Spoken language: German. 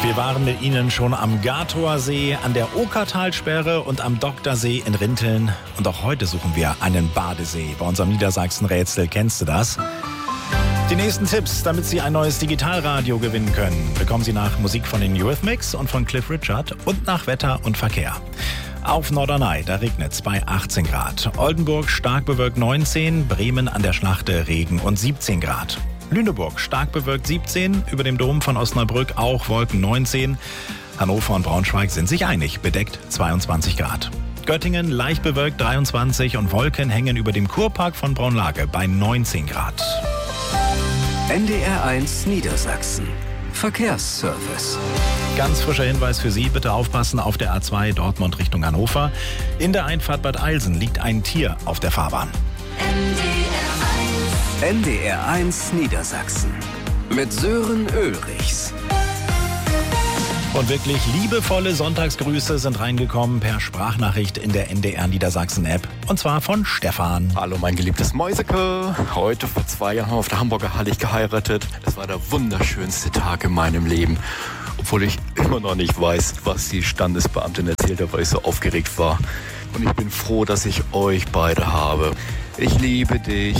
Wir waren mit Ihnen schon am Gatower See, an der Okertalsperre und am Doktorsee in Rinteln. Und auch heute suchen wir einen Badesee. Bei unserem Niedersachsen-Rätsel kennst du das? Die nächsten Tipps, damit Sie ein neues Digitalradio gewinnen können, bekommen Sie nach Musik von den Eurythmics und von Cliff Richard und nach Wetter und Verkehr. Auf Norderney, da regnet es bei 18 Grad. Oldenburg stark bewölkt 19, Bremen an der Schlachte Regen und 17 Grad. Lüneburg stark bewölkt 17, über dem Dom von Osnabrück auch Wolken 19. Hannover und Braunschweig sind sich einig, bedeckt 22 Grad. Göttingen leicht bewölkt 23 und Wolken hängen über dem Kurpark von Braunlage bei 19 Grad. NDR1 Niedersachsen. Verkehrsservice. Ganz frischer Hinweis für Sie, bitte aufpassen auf der A2 Dortmund Richtung Hannover. In der Einfahrt Bad Eilsen liegt ein Tier auf der Fahrbahn. NDR1 Niedersachsen. Mit Sören Ulrichs. Und wirklich liebevolle Sonntagsgrüße sind reingekommen per Sprachnachricht in der NDR Niedersachsen App. Und zwar von Stefan. Hallo mein geliebtes Mäuseke. Heute vor 2 Jahren auf der Hamburger Halle geheiratet. Das war der wunderschönste Tag in meinem Leben. Obwohl ich immer noch nicht weiß, was die Standesbeamtin erzählt hat, weil ich so aufgeregt war. Und ich bin froh, dass ich euch beide habe. Ich liebe dich.